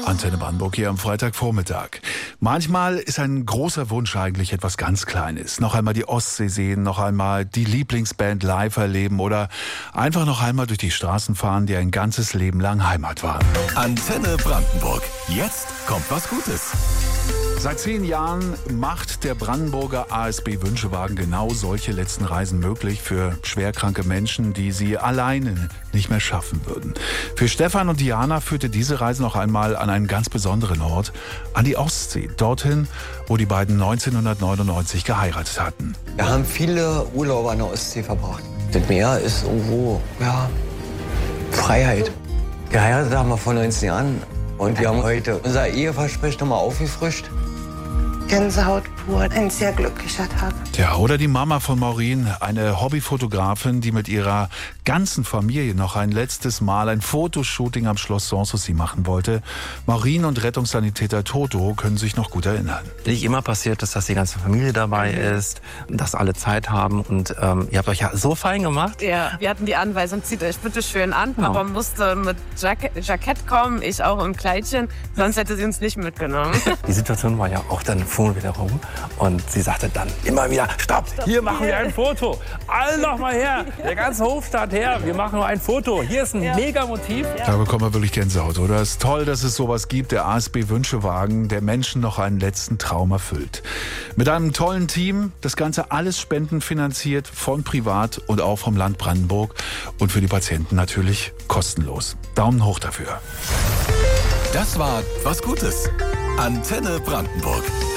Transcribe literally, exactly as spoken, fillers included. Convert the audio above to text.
Antenne Brandenburg hier am Freitagvormittag. Manchmal ist ein großer Wunsch eigentlich etwas ganz Kleines. Noch einmal die Ostsee sehen, noch einmal die Lieblingsband live erleben oder einfach noch einmal durch die Straßen fahren, die ein ganzes Leben lang Heimat waren. Antenne Brandenburg. Jetzt kommt was Gutes. Seit zehn Jahren macht der Brandenburger A S B Wünschewagen genau solche letzten Reisen möglich für schwerkranke Menschen, die sie alleine nicht mehr schaffen würden. Für Stefan und Diana führte diese Reise noch einmal an einen ganz besonderen Ort, an die Ostsee, dorthin, wo die beiden neunzehnhundertneunundneunzig geheiratet hatten. Wir haben viele Urlaube an der Ostsee verbracht. Das Meer ist irgendwo, ja, Freiheit. Geheiratet haben wir vor neunzehn Jahren und wir haben heute unser Eheversprechen nochmal aufgefrischt. Gänsehaut pur, ein sehr glücklicher Tag. Ja, oder die Mama von Maureen, eine Hobbyfotografin, die mit ihrer ganzen Familie noch ein letztes Mal ein Fotoshooting am Schloss Sanssouci machen wollte. Maureen und Rettungssanitäter Toto können sich noch gut erinnern. Nicht immer passiert es, dass die ganze Familie dabei ist, dass alle Zeit haben und ähm, ihr habt euch ja so fein gemacht. Ja, wir hatten die Anweisung, zieht euch bitte schön an. Genau. Papa musste mit Jack- Jackett kommen, ich auch im Kleidchen, sonst hätte sie uns nicht mitgenommen. Die Situation war ja auch dann fuhren wieder rum und sie sagte dann immer wieder, stopp, hier machen wir ein Foto. Alle noch mal her, der ganze Hofstaat her, wir machen nur ein Foto. Hier ist ein ja. Mega-Motiv. Da bekommen wir wirklich Gänsehaut, oder? Es ist toll, dass es sowas gibt, der A S B Wünschewagen, der Menschen noch einen letzten Traum erfüllt. Mit einem tollen Team, das Ganze alles spendenfinanziert, von Privat und auch vom Land Brandenburg und für die Patienten natürlich kostenlos. Daumen hoch dafür. Das war was Gutes. Antenne Brandenburg.